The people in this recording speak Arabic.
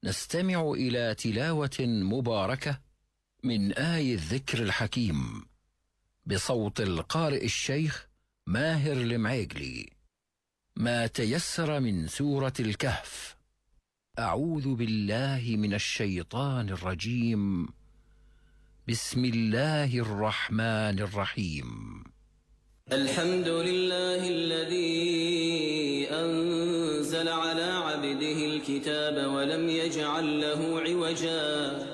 نستمع إلى تلاوة مباركة من آي الذكر الحكيم بصوت القارئ الشيخ ماهر المعيقلي. ما تيسر من سورة الكهف. أعوذ بالله من الشيطان الرجيم. بسم الله الرحمن الرحيم. الحمد لله الذي أنزل على عبده الكتاب ولم يجعل له عوجا